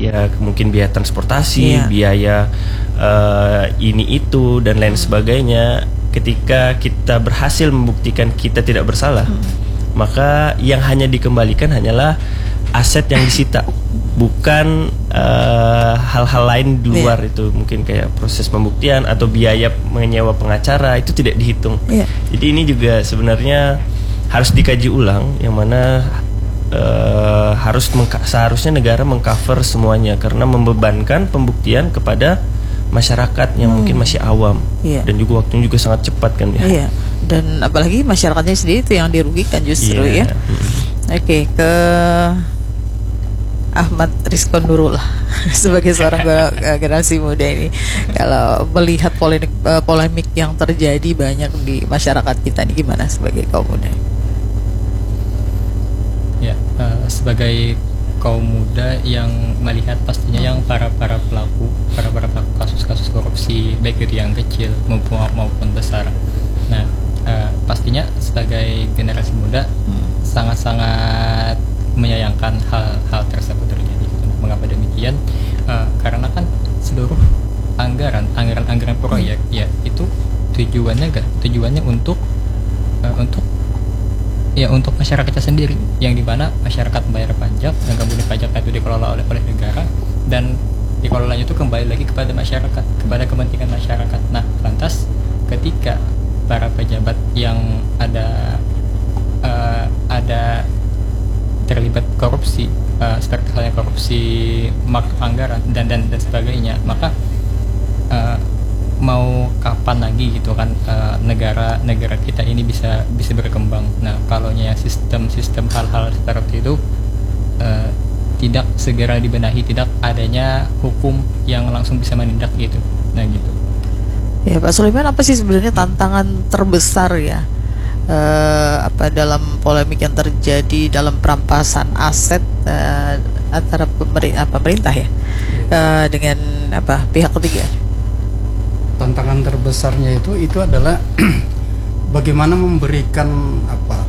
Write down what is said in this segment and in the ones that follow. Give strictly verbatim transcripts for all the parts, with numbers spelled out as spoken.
ya mungkin biaya transportasi, Iya. biaya uh, ini itu dan lain sebagainya. Ketika kita berhasil membuktikan kita tidak bersalah, hmm. maka yang hanya dikembalikan hanyalah aset yang disita, bukan uh, hal-hal lain di luar yeah. itu. Mungkin kayak proses pembuktian atau biaya menyewa pengacara itu tidak dihitung. Yeah. Jadi ini juga sebenarnya harus dikaji ulang, yang mana uh, harus seharusnya negara mengcover semuanya, karena membebankan pembuktian kepada masyarakat yang hmm. mungkin masih awam, yeah. dan juga waktunya juga sangat cepat kan ya. Iya. Dan apalagi masyarakatnya sendiri itu yang dirugikan justru yeah. ya. Hmm. Oke, okay, ke Ahmad Rizkon Nurul lah sebagai seorang generasi muda ini, kalau melihat polemik polemik yang terjadi banyak di masyarakat kita ini, gimana sebagai kaum muda? Ya, uh, sebagai kaum muda yang melihat pastinya yang para para pelaku para para pelaku kasus-kasus korupsi, baik itu yang kecil maupun maupun besar. Nah, uh, pastinya sebagai generasi muda hmm. sangat-sangat menyayangkan hal-hal tersebut terjadi. Mengapa demikian? Uh, karena kan seluruh anggaran anggaran-anggaran proyek hmm. ya itu tujuannya gak tujuannya untuk uh, untuk ya untuk masyarakatnya sendiri, yang dimana masyarakat membayar pajak dan kemudian pajak itu dikelola oleh oleh negara dan dikelolanya itu kembali lagi kepada masyarakat, kepada kepentingan masyarakat. Nah, lantas ketika para pejabat yang ada uh, ada terlibat korupsi, uh, seperti halnya korupsi makro anggaran dan dan dan sebagainya, maka uh, mau kapan lagi gitu kan uh, negara negara kita ini bisa bisa berkembang. Nah, kalau nya sistem-sistem hal-hal seperti itu uh, tidak segera dibenahi, tidak adanya hukum yang langsung bisa menindak gitu. Nah, gitu. Ya, Pak Sulaiman, apa sih sebenarnya tantangan terbesar ya uh, apa dalam polemik yang terjadi dalam perampasan aset uh, antara pemerintah, pemerintah ya uh, dengan apa pihak ketiga? Tantangan terbesarnya itu itu adalah bagaimana memberikan apa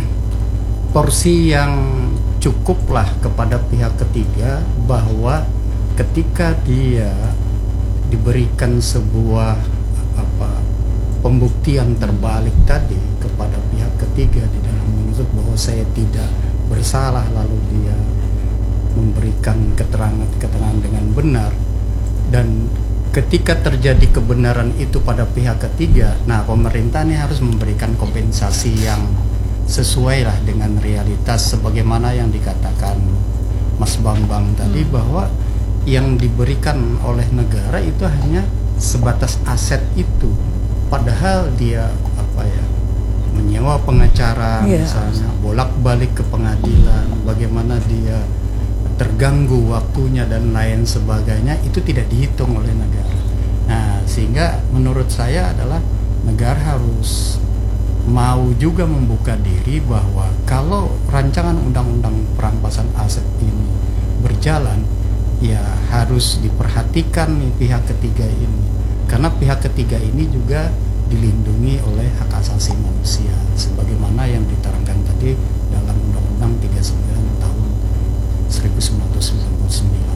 porsi yang cukup lah kepada pihak ketiga, bahwa ketika dia diberikan sebuah apa pembuktian terbalik tadi kepada pihak ketiga di dalam menuntut bahwa saya tidak bersalah, lalu dia memberikan keterangan-keterangan dengan benar, dan ketika terjadi kebenaran itu pada pihak ketiga, nah pemerintah ini harus memberikan kompensasi yang sesuai lah dengan realitas, sebagaimana yang dikatakan Mas Bambang tadi, hmm. bahwa yang diberikan oleh negara itu hanya sebatas aset itu, padahal dia apa ya menyewa pengacara, yeah. misalnya bolak-balik ke pengadilan, bagaimana dia terganggu waktunya dan lain sebagainya, itu tidak dihitung oleh negara. Nah, sehingga menurut saya adalah negara harus mau juga membuka diri bahwa kalau rancangan undang-undang perampasan aset ini berjalan, ya harus diperhatikan nih pihak ketiga ini, karena pihak ketiga ini juga dilindungi oleh hak asasi manusia sebagaimana yang diterangkan tadi dalam Undang-Undang tiga puluh sembilan tahun seribu sembilan ratus sembilan puluh sembilan.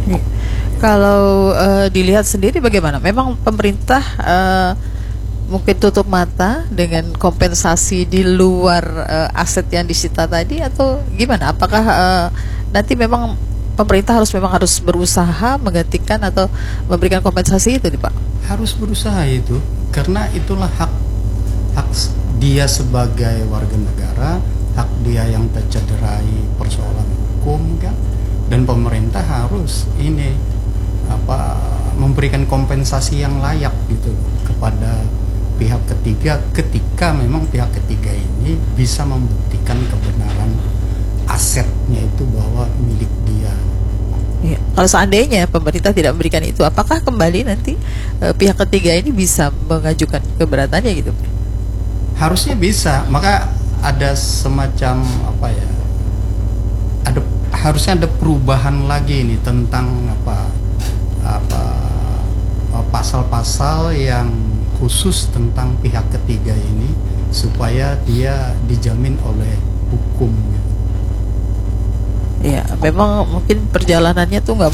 Kalau uh, dilihat sendiri bagaimana? Memang pemerintah uh, mungkin tutup mata dengan kompensasi di luar uh, aset yang disita tadi, atau gimana? Apakah uh, nanti memang pemerintah harus memang harus berusaha menggantikan atau memberikan kompensasi itu, nih Pak? Harus berusaha itu, karena itulah hak hak dia sebagai warga negara, hak dia yang tercederai persoalan hukum kan, dan pemerintah harus ini apa memberikan kompensasi yang layak gitu kepada pihak ketiga ketika memang pihak ketiga ini bisa membuktikan kebenaran asetnya itu bahwa milik dia. Ya, kalau seandainya pemerintah tidak memberikan itu, apakah kembali nanti e, pihak ketiga ini bisa mengajukan keberatannya gitu? Harusnya bisa, maka ada semacam apa ya? Ada harusnya ada perubahan lagi nih tentang apa apa pasal-pasal yang khusus tentang pihak ketiga ini supaya dia dijamin oleh hukum. Ya, memang mungkin perjalanannya tuh nggak